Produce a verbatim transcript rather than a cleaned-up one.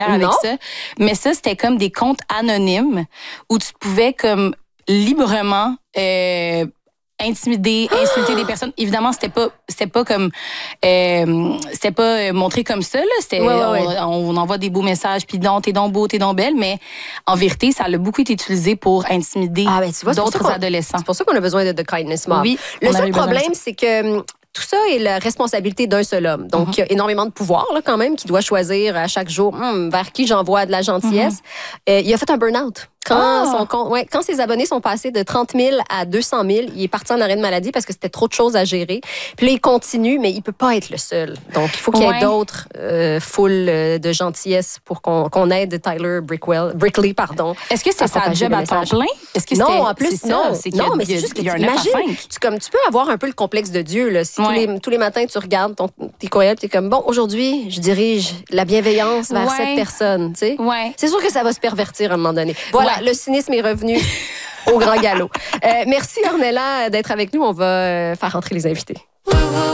avec Non. ça. Mais ça, c'était comme des comptes anonymes où tu pouvais comme librement euh, intimider, insulter des personnes. Évidemment, c'était pas, c'était pas comme, euh, c'était pas euh, montré comme ça. Là. C'était, Ouais, ouais, ouais. on, on envoie des beaux messages, puis donc t'es donc beau, t'es donc belle. Mais en vérité, ça a beaucoup été utilisé pour intimider Ah, ben, tu vois, c'est pour ça d'autres qu'on- adolescents. C'est pour ça qu'on a besoin de, de kindness mob. Oui, Le on seul avait besoin de problème, c'est que hum, tout ça est la responsabilité d'un seul homme. Donc, Mm-hmm. il y a énormément de pouvoir, là, quand même, qui doit choisir à chaque jour hum, vers qui j'envoie de la gentillesse. Mm-hmm. Euh, il a fait un burn-out. Quand, Ah! son compte, ouais, quand ses abonnés sont passés de trente mille à deux cent mille, il est parti en arrêt de maladie parce que c'était trop de choses à gérer. Puis là, il continue, mais il peut pas être le seul. Donc, il faut qu'il y ait Ouais. d'autres euh, foules euh, de gentillesse pour qu'on qu'on aide Tyler Brickwell, Brickley, pardon. Est-ce que à c'était sa propager job le à temps message. plein? Est-ce que Non, c'était- en plus, c'est ça, non. c'est qu'il y a- non, mais il y a- c'est juste que il y a tu un neuf à imagines, cinq. tu, comme, tu peux avoir un peu le complexe de Dieu. Là. Si tous, Ouais. les, tous les matins, tu regardes ton, tes courriels, tu es comme, bon, aujourd'hui, je dirige la bienveillance vers Ouais. cette personne. Tu sais. Ouais. C'est sûr que ça va se pervertir à un moment donné. Voilà, Ouais. le cynisme est revenu au grand galop. Euh, merci, Ornella, d'être avec nous. On va euh, faire rentrer les invités.